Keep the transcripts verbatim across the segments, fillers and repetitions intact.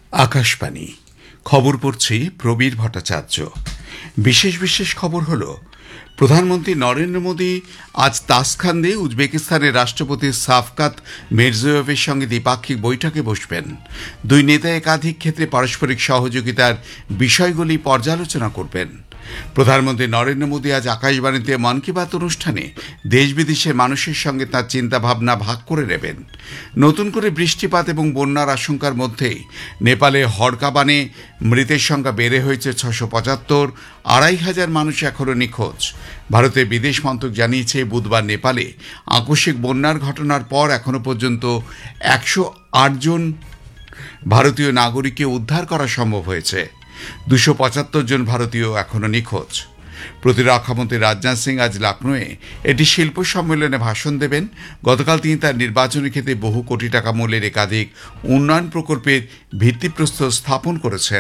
আকাশবাণী খবর পড়ছি প্রবীর ভট্টাচার্য। বিশেষ বিশেষ খবর হল, প্রধানমন্ত্রী নরেন্দ্র মোদী আজ তাসখান্দে উজবেকিস্তানের রাষ্ট্রপতি শাফকাত মিরজিয়োয়েভের সঙ্গে দ্বিপাক্ষিক বৈঠকে বসবেন। দুই নেতা একাধিক ক্ষেত্রে পারস্পরিক সহযোগিতার বিষয়গুলি পর্যালোচনা করবেন। প্রধানমন্ত্রী নরেন্দ্র মোদী আজ আকাশবাণীতে মন কি বাত অনুষ্ঠানে দেশ বিদেশের মানুষের সঙ্গে তাঁর চিন্তাভাবনা ভাগ করে নেবেন। নতুন করে বৃষ্টিপাত এবং বন্যার আশঙ্কার মধ্যেই নেপালে হড়কাবানে মৃতের সংখ্যা বেড়ে হয়েছে ছশো পঁচাত্তর। আড়াই হাজার মানুষ এখনও নিখোঁজ। ভারতের বিদেশ মন্ত্রক জানিয়েছে, বুধবার নেপালে আকস্মিক বন্যার ঘটনার পর এখনও পর্যন্ত একশো আট জন ভারতীয় নাগরিককে উদ্ধার করা সম্ভব হয়েছে। দুশো পঁচাত্তর জন ভারতীয় এখনও নিখোঁজ। প্রতিরক্ষামন্ত্রী রাজনাথ সিং আজ লখনৌয়ে একটি শিল্প সম্মেলনে ভাষণ দেবেন। গতকাল তিনি তার নির্বাচনী ক্ষেত্রে বহু কোটি টাকা মূল্যের একাধিক উন্নয়ন প্রকল্পের ভিত্তিপ্রস্তর স্থাপন করেছেন।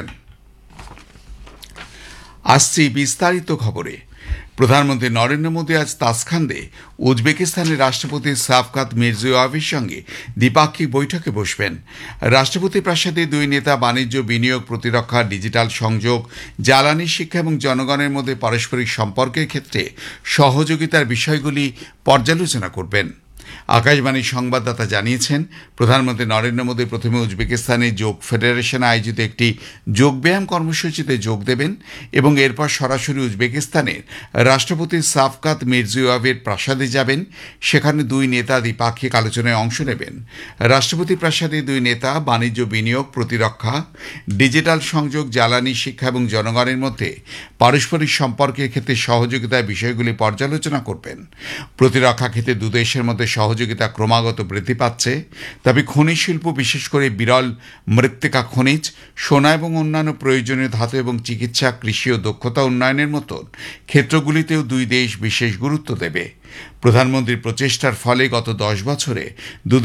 আসছি বিস্তারিত খবরে। প্রধানমন্ত্রী নরেন্দ্র মোদী আজ তাসখান্দে উজবেকিস্তানের রাষ্ট্রপতি শাফকাত মিরজিয়োয়েভের সঙ্গে দ্বিপাক্ষিক বৈঠকে বসবেন। রাষ্ট্রপতি প্রাসাদে দুই নেতা বাণিজ্য, বিনিয়োগ, প্রতিরক্ষা, ডিজিটাল সংযোগ, জ্বালানি, শিক্ষা এবং জনগণের মধ্যে পারস্পরিক সম্পর্কের ক্ষেত্রে সহযোগিতার বিষয়গুলি পর্যালোচনা করবেন। আকাশবাণীর সংবাদদাতা জানিয়েছেন, প্রধানমন্ত্রী নরেন্দ্র মোদী প্রথমে উজবেকিস্তানের যোগ ফেডারেশনে আয়োজিত একটি যোগব্যায়াম কর্মসূচিতে যোগ দেবেন এবং এরপর সরাসরি উজবেকিস্তানের রাষ্ট্রপতি শাফকাত মিরজিয়োয়েভের প্রাসাদে যাবেন। সেখানে দুই নেতা দ্বিপাক্ষিক আলোচনায় অংশ নেবেন। রাষ্ট্রপতি প্রাসাদে দুই নেতা বাণিজ্য, বিনিয়োগ, প্রতিরক্ষা, ডিজিটাল সংযোগ, জ্বালানি, শিক্ষা এবং জনগণের মধ্যে পারস্পরিক সম্পর্কের ক্ষেত্রে সহযোগিতার বিষয়গুলি পর্যালোচনা করবেন। প্রতিরক্ষা ক্ষেত্রে দুদেশের মধ্যে সহযোগিতা ক্রমাগত বৃদ্ধি পাচ্ছে, তবে খনিজ শিল্প, বিশেষ করে বিরল মৃত্তিকা খনিজ, সোনা এবং অন্যান্য প্রয়োজনীয় ধাতু এবং চিকিৎসা, কৃষি ও দক্ষতা উন্নয়নের মতন ক্ষেত্রগুলিতেও দুই দেশ বিশেষ গুরুত্ব দেবে। প্রধানমন্ত্রীর প্রচেষ্টার ফলে গত দশ বছরে